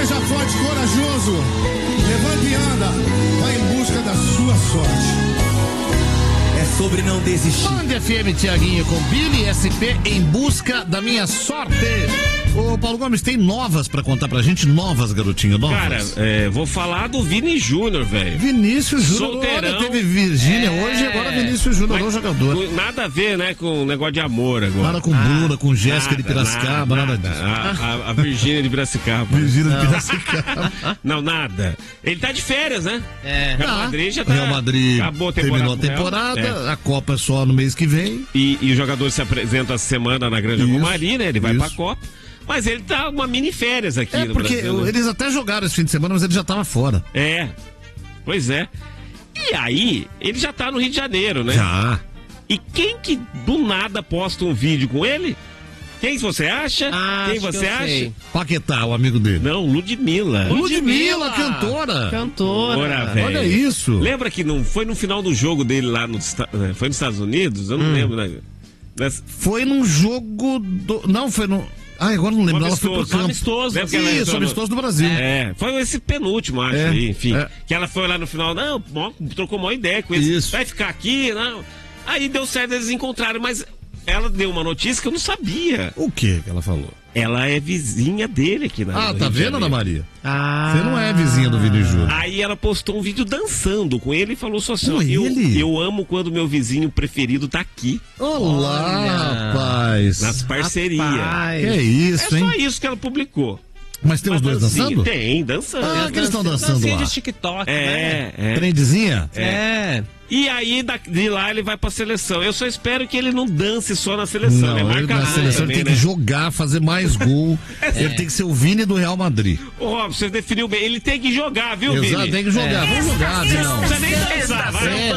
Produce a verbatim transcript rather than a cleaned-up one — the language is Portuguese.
Seja forte, corajoso. Levante e anda. Vai em busca da sua sorte. É sobre não desistir. Band F M, Tiaguinho com Billy S P em busca da minha sorte. Ô Paulo Gomes, tem novas pra contar pra gente? Novas, garotinho, novas? Cara, é, vou falar do Vini Júnior, velho. Vinícius Júnior, Solteirão. olha, teve Virgínia É. hoje, agora Vinícius Júnior, o jogador. com- Nada a ver, né, com o negócio de amor agora. Nada com Bruna, com Jéssica de Nada, Piracicaba, nada, nada. disso. A, a, a Virgínia de Piracicaba. Virgínia de Piracicaba. Não, nada. Ele tá de férias, né? É. Real Ah, Madrid já tá. Real Madrid acabou a temporada. terminou a com o Real. temporada, É. a Copa é só no mês que vem. E, e o jogador se apresenta essa semana na Granja Isso, Comari, né? Ele vai isso. pra Copa. Mas ele tá uma mini férias aqui É, no porque Brasil. né? eles até jogaram esse fim de semana, mas ele já tava fora. É, pois é. E aí, ele já tá no Rio de Janeiro, né? Já. E quem que do nada posta um vídeo com ele? Quem você acha? Ah, quem acho que você eu acha? sei. Paquetá, o amigo dele. Não, Ludmilla. Ludmilla, cantora. Cantora. Ora, velho. Olha isso. Lembra que não foi no final do jogo dele lá nos foi nos Estados Unidos? Eu não Hum. lembro, né? Nessa- Foi num jogo do... Não, foi no... Ah, agora não lembro. Um Ela foi pro amistoso, campo. amistoso. Lembra que ela Isso, entrou no- amistoso do Brasil. É, foi esse penúltimo, acho, É, aí, enfim. é. Que ela foi lá no final, não, mó- trocou uma ideia com ele. Isso. Vai ficar aqui, não. Aí deu certo, eles encontraram, mas ela deu uma notícia que eu não sabia. O que que ela falou? Ela é vizinha dele aqui na Ah, no tá Rio de vendo, Ana Janeiro. Maria? Ah. Você não é vizinha do Vini Júnior. Aí ela postou um vídeo dançando com ele e falou só assim: Com ó, eu, ele? eu amo quando meu vizinho preferido tá aqui, Olá, Olha. rapaz. nas parcerias. Rapaz. Que É isso, hein? só isso que ela publicou. Mas tem os Uma dois dancinha. dançando? Tem, dançando. Ah, que eles estão dançando Dancinha lá. de TikTok, né? É, é. Trendezinha? É. E aí, da- de lá, ele vai pra seleção. Eu só espero que ele não dance só na seleção, Não, né? ele Marca na gol seleção também, ele tem né? que jogar, fazer mais gol. Ele tem que ser o Vini do Real Madrid. Ô, Rob, você definiu bem. Ele tem que jogar, viu, Exato, Vini? tem que jogar. Vamos jogar, Não não. precisa nem dançar, vai. É,